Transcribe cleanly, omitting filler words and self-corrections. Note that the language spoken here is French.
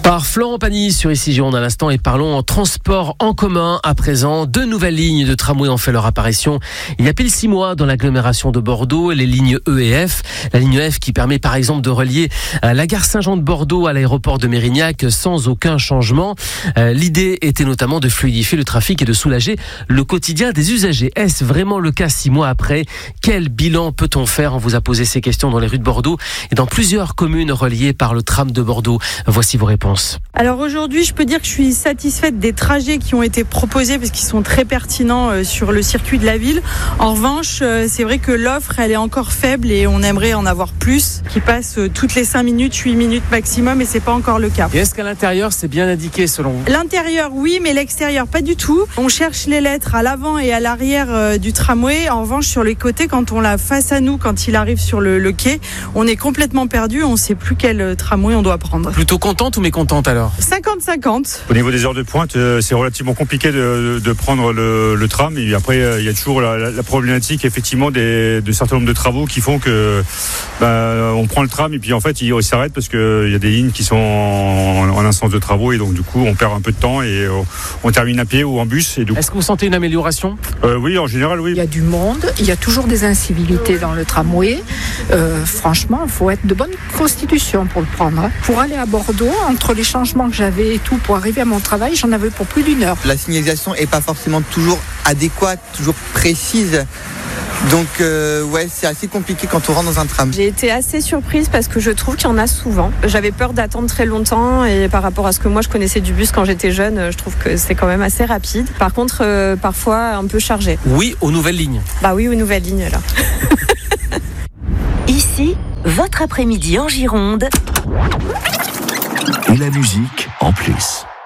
Par Florent Pagny sur Ici Gironde à l'instant et parlons en transport en commun à présent. 2 nouvelles lignes de tramway ont fait leur apparition il y a pile 6 mois dans l'agglomération de Bordeaux, les lignes E et F. La ligne F qui permet par exemple de relier la gare Saint-Jean de Bordeaux à l'aéroport de Mérignac sans aucun changement. L'idée était notamment de fluidifier le trafic et de soulager le quotidien des usagers. Est-ce vraiment le cas 6 mois après ? Quel bilan peut-on faire ? On vous a posé ces questions dans les rues de Bordeaux et dans plusieurs communes reliées par le tram de Bordeaux. Voici vos réponses. Alors aujourd'hui, je peux dire que je suis satisfaite des trajets qui ont été proposés parce qu'ils sont très pertinents sur le circuit de la ville. En revanche, c'est vrai que l'offre, elle est encore faible et on aimerait en avoir plus, qui passent toutes les 5 minutes, 8 minutes maximum et c'est pas encore le cas. Et est-ce qu'à l'intérieur, c'est bien indiqué selon vous ? L'intérieur, oui, mais l'extérieur, pas du tout. On cherche les lettres à l'avant et à l'arrière du tramway. En revanche, sur les côtés, quand on l'a face à nous, quand il arrive sur le quai, on est complètement perdu. On sait plus quel tramway on doit prendre. Plutôt contente ou mécontente alors ? 50-50. Au niveau des heures de pointe, c'est relativement compliqué de prendre le tram. Et après, il y a toujours la problématique effectivement de certain nombre de travaux qui font que on prend le tram et puis en fait il s'arrête parce qu'il y a des lignes qui sont en instance de travaux et donc du coup on perd un peu de temps et on termine à pied ou en bus. Et donc... Est-ce que vous sentez une amélioration ? Oui, en général, oui. Il y a du monde, il y a toujours des incivilités dans le tramway. Franchement, il faut être de bonne constitution pour le prendre. Pour aller à Bordeaux, entre les changements que j'avais et tout, pour arriver à mon travail, j'en avais pour plus d'1 heure. La signalisation n'est pas forcément toujours adéquate, toujours précise. Donc c'est assez compliqué quand on rentre dans un tram. J'ai été assez surprise parce que je trouve qu'il y en a souvent. J'avais peur d'attendre très longtemps et par rapport à ce que moi je connaissais du bus quand j'étais jeune, je trouve que c'est quand même assez rapide. Par contre, parfois un peu chargé. Oui aux nouvelles lignes. Bah oui aux nouvelles lignes là. Ici, votre après-midi en Gironde. Et la musique en plus.